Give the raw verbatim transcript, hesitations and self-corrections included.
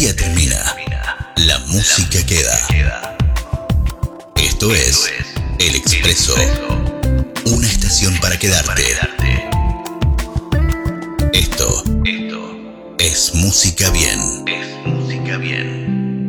día termina, la música queda. Esto es El Expreso, una estación para quedarte. Esto es música bien. Es música bien.